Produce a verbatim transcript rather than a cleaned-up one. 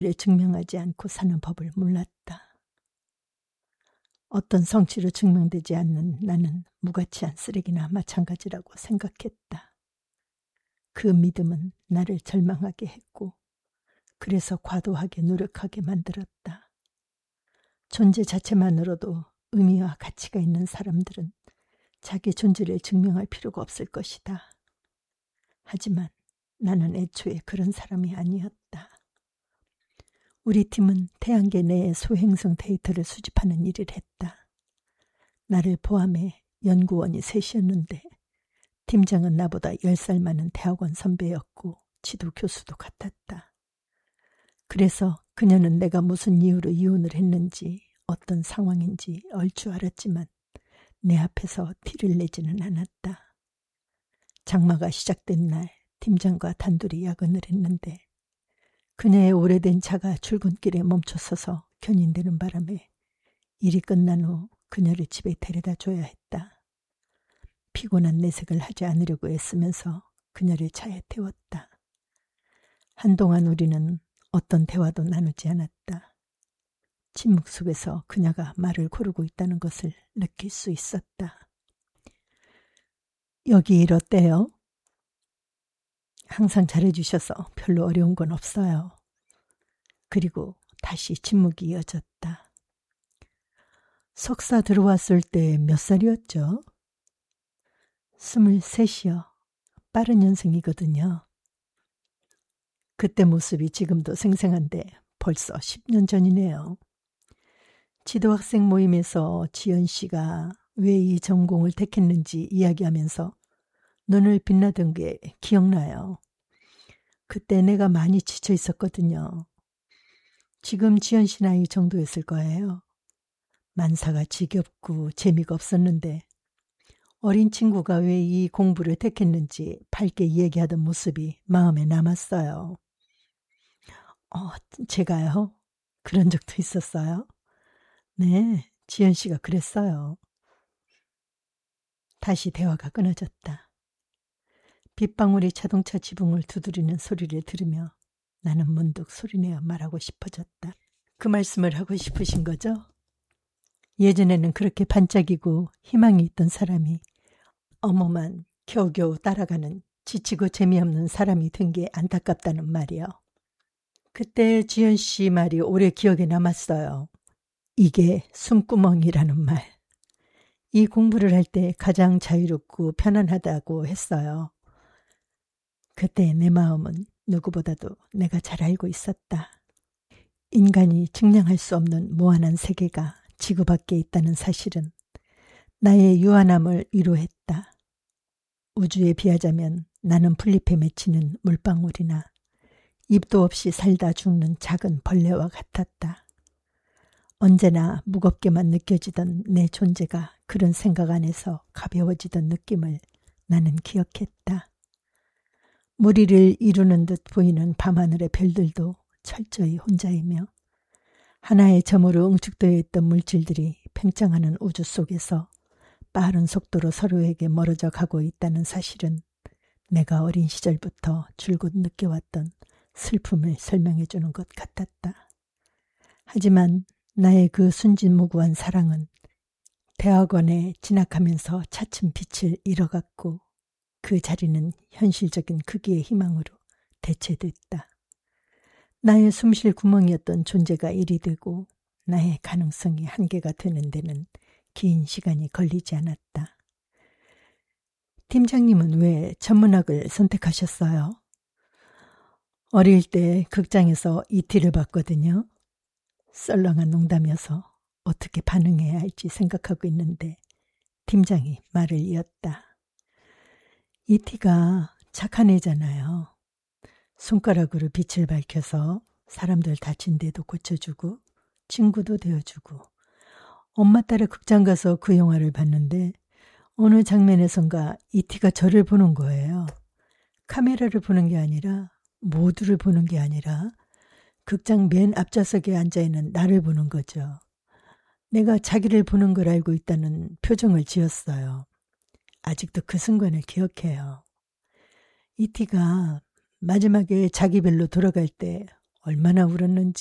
증명하지 않고 사는 법을 몰랐다. 어떤 성취로 증명되지 않는 나는 무가치한 쓰레기나 마찬가지라고 생각했다. 그 믿음은 나를 절망하게 했고 그래서 과도하게 노력하게 만들었다. 존재 자체만으로도 의미와 가치가 있는 사람들은 자기 존재를 증명할 필요가 없을 것이다. 하지만 나는 애초에 그런 사람이 아니었다. 우리 팀은 태양계 내의 소행성 데이터를 수집하는 일을 했다. 나를 포함해 연구원이 셋이었는데 팀장은 나보다 열 살 많은 대학원 선배였고 지도 교수도 같았다. 그래서 그녀는 내가 무슨 이유로 이혼을 했는지 어떤 상황인지 얼추 알았지만 내 앞에서 티를 내지는 않았다. 장마가 시작된 날 팀장과 단둘이 야근을 했는데 그녀의 오래된 차가 출근길에 멈춰서서 견인되는 바람에 일이 끝난 후 그녀를 집에 데려다 줘야 했다. 피곤한 내색을 하지 않으려고 애쓰면서 그녀를 차에 태웠다. 한동안 우리는 어떤 대화도 나누지 않았다. 침묵 속에서 그녀가 말을 고르고 있다는 것을 느낄 수 있었다. 여기 일 어때요? 항상 잘해주셔서 별로 어려운 건 없어요. 그리고 다시 침묵이 이어졌다. 석사 들어왔을 때 몇 살이었죠? 스물셋이요. 빠른 년생이거든요. 그때 모습이 지금도 생생한데 벌써 십 년 전이네요. 지도학생 모임에서 지연 씨가 왜 이 전공을 택했는지 이야기하면서 눈을 빛나던 게 기억나요. 그때 내가 많이 지쳐 있었거든요. 지금 지연 씨 나이 정도였을 거예요. 만사가 지겹고 재미가 없었는데 어린 친구가 왜 이 공부를 택했는지 밝게 이야기하던 모습이 마음에 남았어요. 어, 제가요? 그런 적도 있었어요? 네, 지연 씨가 그랬어요. 다시 대화가 끊어졌다. 빗방울이 자동차 지붕을 두드리는 소리를 들으며 나는 문득 소리내어 말하고 싶어졌다. 그 말씀을 하고 싶으신 거죠? 예전에는 그렇게 반짝이고 희망이 있던 사람이 어머만 겨우겨우 따라가는 지치고 재미없는 사람이 된 게 안타깝다는 말이요. 그때 지연 씨 말이 오래 기억에 남았어요. 이게 숨구멍이라는 말. 이 공부를 할 때 가장 자유롭고 편안하다고 했어요. 그때 내 마음은 누구보다도 내가 잘 알고 있었다. 인간이 측량할 수 없는 무한한 세계가 지구 밖에 있다는 사실은 나의 유한함을 위로했다. 우주에 비하자면 나는 풀잎에 맺히는 물방울이나 입도 없이 살다 죽는 작은 벌레와 같았다. 언제나 무겁게만 느껴지던 내 존재가 그런 생각 안에서 가벼워지던 느낌을 나는 기억했다. 무리를 이루는 듯 보이는 밤하늘의 별들도 철저히 혼자이며 하나의 점으로 응축되어 있던 물질들이 팽창하는 우주 속에서 빠른 속도로 서로에게 멀어져 가고 있다는 사실은 내가 어린 시절부터 줄곧 느껴왔던 슬픔을 설명해 주는 것 같았다. 하지만 나의 그 순진무구한 사랑은 대학원에 진학하면서 차츰 빛을 잃어갔고 그 자리는 현실적인 크기의 희망으로 대체됐다. 나의 숨쉴 구멍이었던 존재가 일이 되고 나의 가능성이 한계가 되는 데는 긴 시간이 걸리지 않았다. 팀장님은 왜 천문학을 선택하셨어요? 어릴 때 극장에서 이티를 봤거든요. 썰렁한 농담이어서 어떻게 반응해야 할지 생각하고 있는데 팀장이 말을 이었다. 이티가 착한 애잖아요. 손가락으로 빛을 밝혀서 사람들 다친 데도 고쳐주고 친구도 되어주고 엄마 따라 극장 가서 그 영화를 봤는데 어느 장면에선가 이티가 저를 보는 거예요. 카메라를 보는 게 아니라 모두를 보는 게 아니라 극장 맨 앞좌석에 앉아있는 나를 보는 거죠. 내가 자기를 보는 걸 알고 있다는 표정을 지었어요. 아직도 그 순간을 기억해요. 이티가 마지막에 자기 별로 돌아갈 때 얼마나 울었는지